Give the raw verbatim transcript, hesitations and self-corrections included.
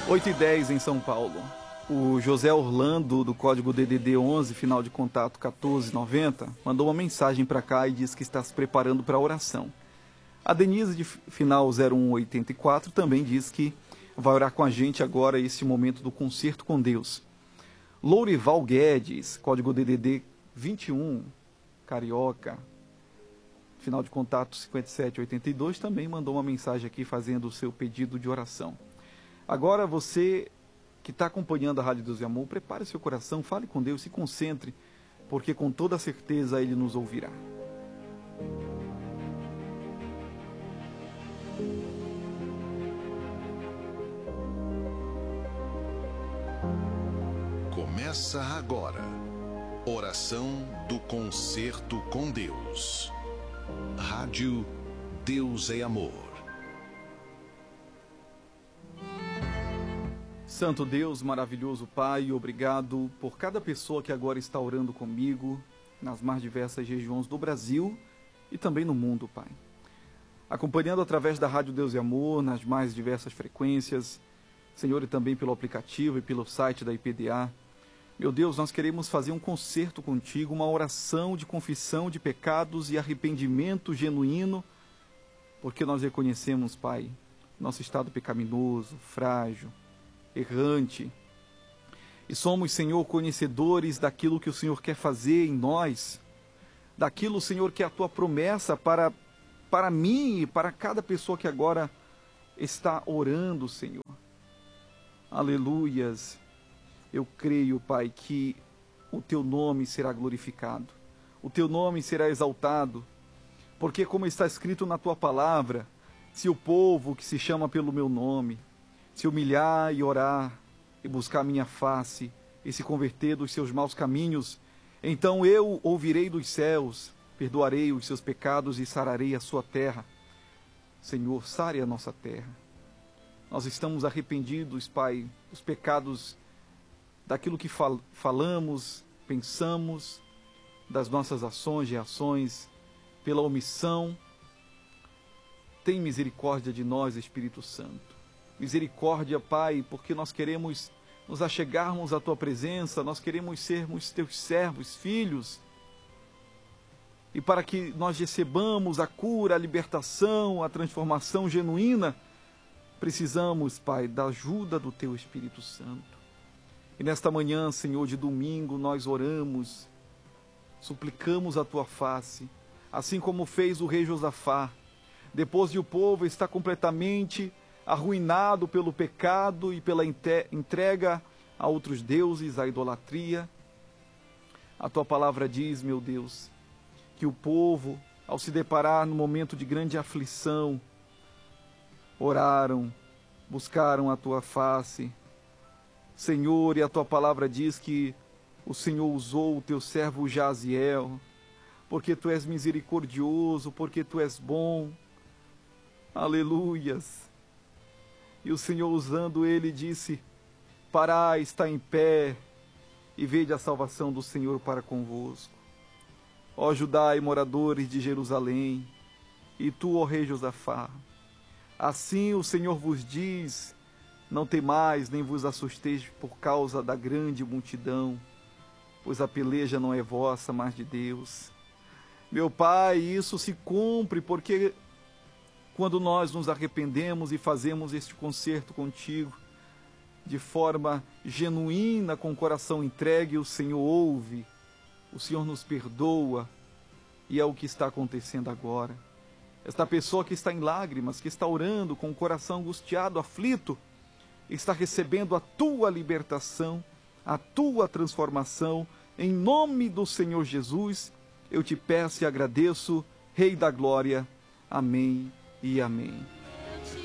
oito e dez em São Paulo. O José Orlando, do código D D D onze, final de contato quatorze noventa, mandou uma mensagem para cá e diz que está se preparando para a oração. A Denise, de final zero um oitenta e quatro, também diz que vai orar com a gente agora, esse momento do concerto com Deus. Lourival Guedes, código D D D vinte e um, Carioca, final de contato cinquenta e sete oitenta e dois, também mandou uma mensagem aqui fazendo o seu pedido de oração. Agora você que está acompanhando a Rádio Deus e Amor, prepare seu coração, fale com Deus, se concentre, porque com toda certeza Ele nos ouvirá. Começa agora, oração do concerto com Deus. Rádio Deus é Amor. Santo Deus, maravilhoso Pai, obrigado por cada pessoa que agora está orando comigo nas mais diversas regiões do Brasil e também no mundo, Pai. Acompanhando através da Rádio Deus e Amor, nas mais diversas frequências, Senhor, e também pelo aplicativo e pelo site da I P D A. Meu Deus, nós queremos fazer um concerto contigo, uma oração de confissão de pecados e arrependimento genuíno, porque nós reconhecemos, Pai, nosso estado pecaminoso, frágil, errante, e somos, Senhor, conhecedores daquilo que o Senhor quer fazer em nós, daquilo, Senhor, que é a Tua promessa para, para mim e para cada pessoa que agora está orando, Senhor. Aleluias. Eu creio, Pai, que o Teu nome será glorificado, o Teu nome será exaltado, porque como está escrito na Tua palavra, se o povo que se chama pelo meu nome se humilhar e orar, e buscar a minha face, e se converter dos seus maus caminhos, então eu ouvirei dos céus, perdoarei os seus pecados e sararei a sua terra. Senhor, sare a nossa terra. Nós estamos arrependidos, Pai, dos pecados, daquilo que fal falamos, pensamos, das nossas ações e reações, pela omissão. Tem misericórdia de nós, Espírito Santo. Misericórdia, Pai, porque nós queremos nos achegarmos à Tua presença, nós queremos sermos Teus servos, filhos, e para que nós recebamos a cura, a libertação, a transformação genuína, precisamos, Pai, da ajuda do Teu Espírito Santo. E nesta manhã, Senhor, de domingo, nós oramos, suplicamos a Tua face, assim como fez o rei Josafá, depois de o povo estar completamente arruinado pelo pecado e pela entrega a outros deuses, à idolatria. A Tua palavra diz, meu Deus, que o povo, ao se deparar no momento de grande aflição, oraram, buscaram a Tua face, Senhor, e a Tua palavra diz que o Senhor usou o Teu servo Jaziel, porque Tu és misericordioso, porque Tu és bom. Aleluias. E o Senhor, usando ele, disse: parai, está em pé, e vede a salvação do Senhor para convosco. Ó Judá e moradores de Jerusalém, e tu, ó rei Josafá, assim o Senhor vos diz: não temais, nem vos assusteis por causa da grande multidão, pois a peleja não é vossa, mas de Deus. Meu Pai, isso se cumpre, porque quando nós nos arrependemos e fazemos este concerto contigo, de forma genuína, com o coração entregue, o Senhor ouve, o Senhor nos perdoa, e é o que está acontecendo agora. Esta pessoa que está em lágrimas, que está orando com o coração angustiado, aflito, está recebendo a Tua libertação, a Tua transformação, em nome do Senhor Jesus. Eu te peço e agradeço, Rei da Glória. Amém e amém.